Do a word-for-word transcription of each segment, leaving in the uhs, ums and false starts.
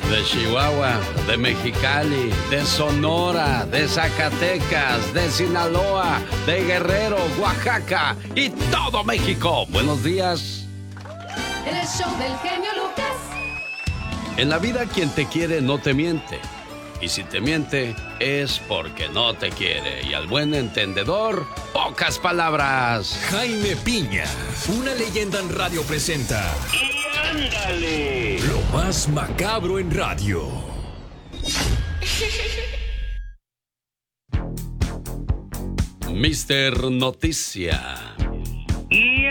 De Chihuahua, de Mexicali, de Sonora, de Zacatecas, de Sinaloa, de Guerrero, Oaxaca y todo México. Buenos días. El show del genio Lucas. En la vida quien te quiere no te miente. Y si te miente es porque no te quiere. Y al buen entendedor, pocas palabras. Jaime Piña, una leyenda en radio presenta. ¡Y ándale! Lo más macabro en radio. mister Noticia. Y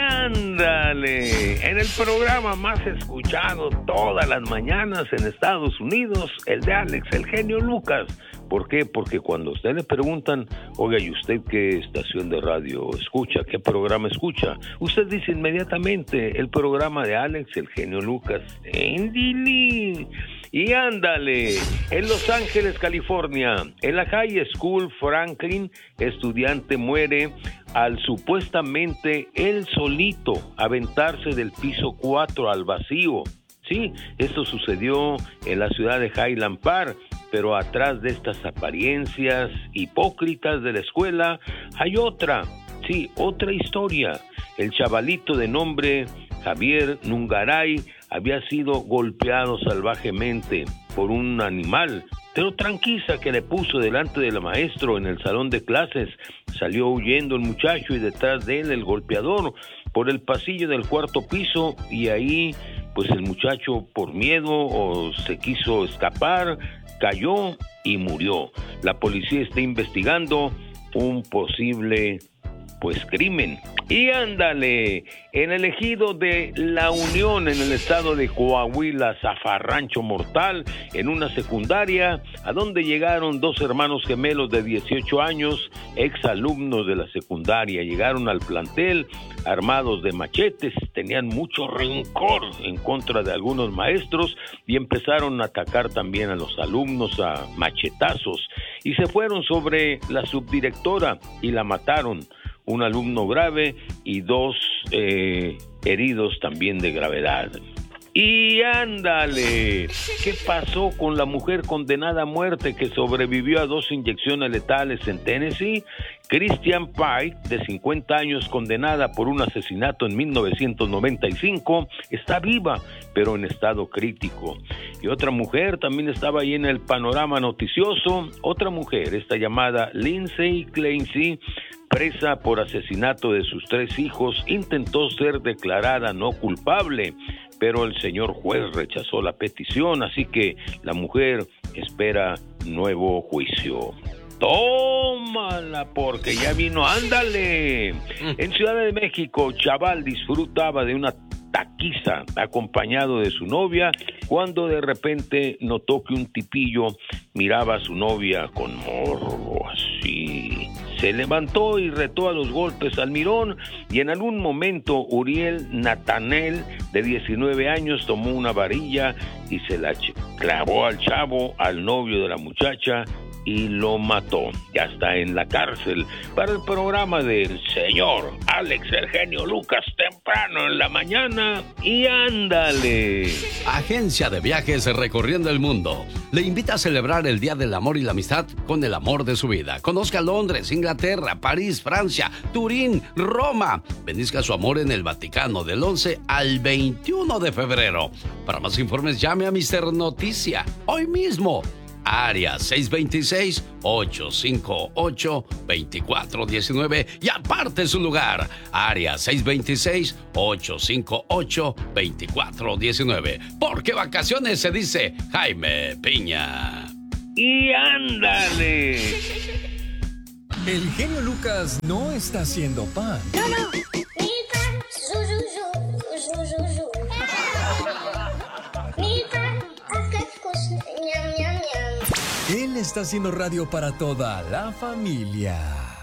ándale, en el programa más escuchado todas las mañanas en Estados Unidos, el de Alex, el genio Lucas. ¿Por qué? Porque cuando a usted le preguntan, oiga, ¿y usted qué estación de radio escucha? ¿Qué programa escucha? Usted dice inmediatamente, el programa de Alex, el genio Lucas. ¡Endili! Y ándale, en Los Ángeles, California, en la High School Franklin, estudiante muere al supuestamente él solito aventarse del piso cuatro al vacío. Sí, esto sucedió en la ciudad de Highland Park, pero atrás de estas apariencias hipócritas de la escuela hay otra, sí, otra historia. El chavalito de nombre Javier Nungaray había sido golpeado salvajemente por un animal, pero tranquiza que le puso delante del maestro en el salón de clases. Salió huyendo el muchacho y detrás de él el golpeador por el pasillo del cuarto piso, y ahí pues el muchacho por miedo o se quiso escapar, cayó y murió. La policía está investigando un posible pues crimen. Y ándale, en el ejido de La Unión, en el estado de Coahuila, zafarrancho mortal en una secundaria, a donde llegaron dos hermanos gemelos de dieciocho años, exalumnos de la secundaria. Llegaron al plantel armados de machetes, tenían mucho rencor en contra de algunos maestros y empezaron a atacar también a los alumnos a machetazos, y se fueron sobre la subdirectora y la mataron. Un alumno grave y dos eh, heridos también de gravedad. Y ándale, ¿qué pasó con la mujer condenada a muerte que sobrevivió a dos inyecciones letales en Tennessee? Christian Pike, de cincuenta años, condenada por un asesinato en mil novecientos noventa y cinco, está viva, pero en estado crítico. Y otra mujer también estaba ahí en el panorama noticioso. Otra mujer, esta llamada Lindsay Clancy, presa por asesinato de sus tres hijos, intentó ser declarada no culpable, pero el señor juez rechazó la petición, así que la mujer espera nuevo juicio. ¡Tómala! Porque ya vino, ándale. En Ciudad de México, chaval disfrutaba de una taquiza acompañado de su novia cuando de repente notó que un tipillo miraba a su novia con morbo así. Se levantó y retó a los golpes al mirón, y en algún momento Uriel Natanel, de diecinueve años, tomó una varilla y se la clavó al chavo, al novio de la muchacha, y lo mató. Ya está en la cárcel. Para el programa del señor Alex, el genio Lucas, temprano en la mañana. Y ándale. Agencia de Viajes Recorriendo el Mundo le invita a celebrar el Día del Amor y la Amistad con el amor de su vida. Conozca Londres, Inglaterra, París, Francia, Turín, Roma. Bendizca su amor en el Vaticano del once al veintiuno de febrero. Para más informes llame a mister Noticia hoy mismo. Área seis dos seis, ocho cinco ocho, dos cuatro uno nueve y aparte su lugar. Área seis dos seis, ocho cinco ocho, dos cuatro uno nueve. Porque vacaciones se dice Jaime Piña. Y ándale. El genio Lucas no está haciendo pan. No, no. Mi pan, zu, zu, zu, zu, zu, zu. Mi pan, cacacos, ñam, ñam, ñam. Él está haciendo radio para toda la familia.